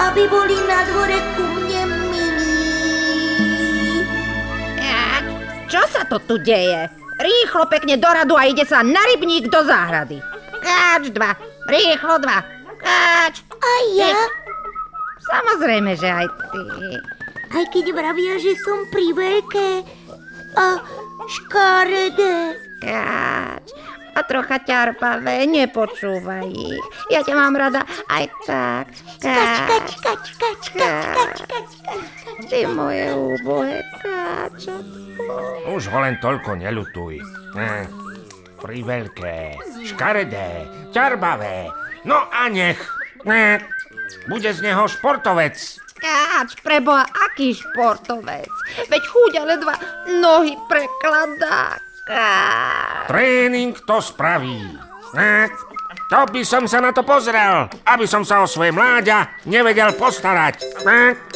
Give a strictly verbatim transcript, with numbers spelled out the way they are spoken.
aby boli na dvore ku mne milí. A čo sa to tu deje? Rýchlo pekne do radu a ide sa na rybník do záhrady. Káč dva, rýchlo dva, káč. A ja? Samozrejme, že aj ty. Aj keď vravia, že som priveľké a škaredé. Káč. A trocha ťarpavé, nepočúvaj ich. Ja ťa mám rada aj tak. Kač, kač, kač, kač, kač, kač, kač, kač. Ty moje úbohé káčatko. Už ho len toľko neľutuj. Hm. Priveľké, škaredé, ťarbavé. No a nech. Hm. Bude z neho športovec. Káč, preboha, aký športovec? Veď chúďa ledva nohy prekladá. Káč. Tréning to spraví. Hm. To by som sa na to pozrel, aby som sa o svoje mláďa nevedel postarať. Hm.